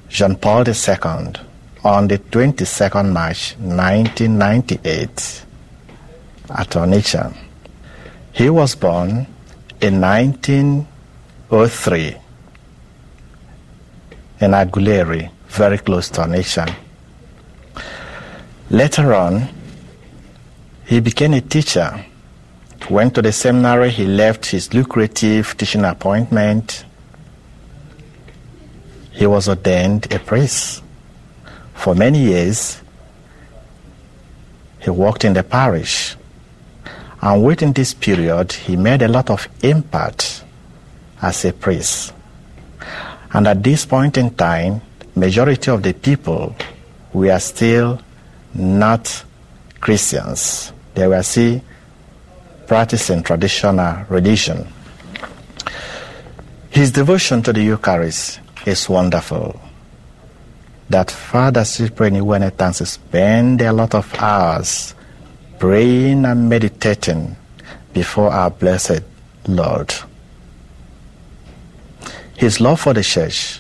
John Paul II on the 22nd March 1998 at Onitsha. He was born in 1903 in Aguleri, very close to Onitsha. Later on, he became a teacher. Went to the seminary, he left his lucrative teaching appointment. He was ordained a priest. For many years, he worked in the parish. And within this period, he made a lot of impact as a priest. And at this point in time, majority of the people were still not Christians. They were still practicing traditional religion. His devotion to the Eucharist is wonderful. That Father Cyprian Iwenetansi spent a lot of hours praying and meditating before our blessed Lord. His love for the church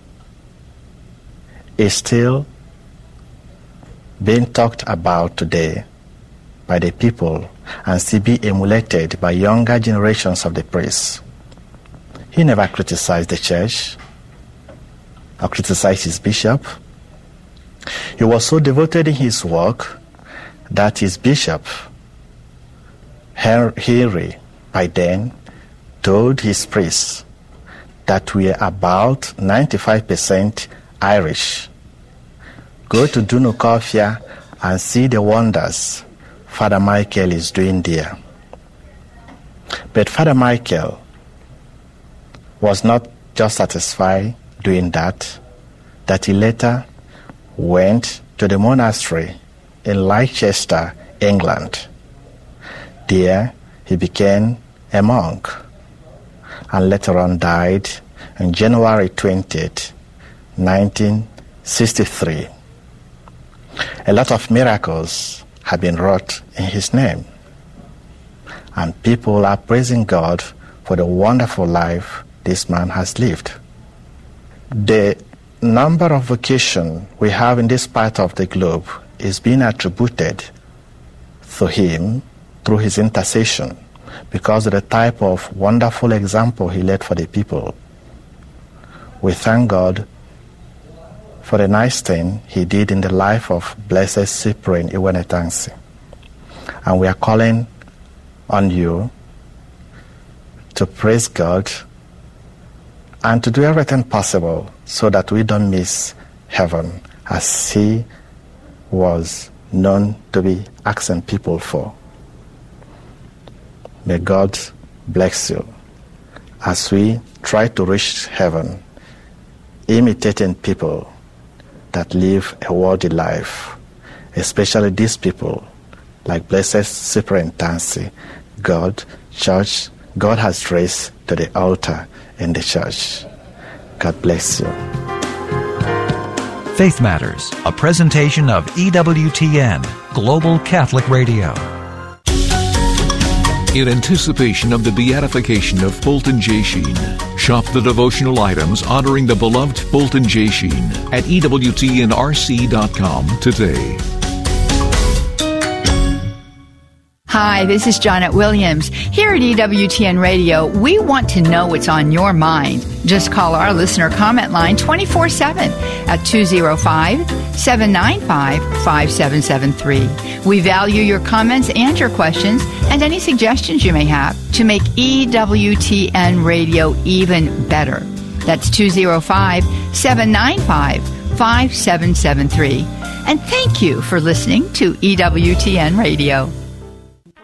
is still being talked about today by the people and still be emulated by younger generations of the priests. He never criticized the church or criticized his bishop. He was so devoted in his work that his bishop, Henry, by then, told his priests that we are about 95% Irish. Go to Dunukofia and see the wonders Father Michael is doing there. But Father Michael was not just satisfied doing that he later went to the monastery in Leicester, England. There he became a monk and later on died on January 20th, 1963. A lot of miracles have been wrought in his name, and people are praising God for the wonderful life this man has lived. The number of vocations we have in this part of the globe is being attributed to him through his intercession because of the type of wonderful example he led for the people. We thank God for the nice thing he did in the life of Blessed Cyprian Iwenetansi. And we are calling on you to praise God and to do everything possible so that we don't miss heaven as he was known to be asking people for. May God bless you as we try to reach heaven, imitating people that live a worldly life, especially these people like Blessed Cyprian Iwenetansi. God has raised to the altar in the church. God bless you. Faith Matters, a presentation of EWTN, Global Catholic Radio. In anticipation of the beatification of Fulton J. Sheen, shop the devotional items honoring the beloved Fulton J. Sheen at EWTNRC.com today. Hi, this is Janet Williams. Here at EWTN Radio, we want to know what's on your mind. Just call our listener comment line 24/7 at 205-795-5773. We value your comments and your questions and any suggestions you may have to make EWTN Radio even better. That's 205-795-5773. And thank you for listening to EWTN Radio.